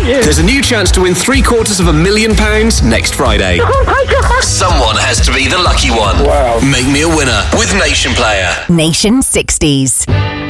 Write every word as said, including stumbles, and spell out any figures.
aren't you? There's a new chance to win three quarters of a million pounds next Friday. Oh my God. Someone has to be the lucky one. Wow. Make me a winner with Nation Player. Nation sixties.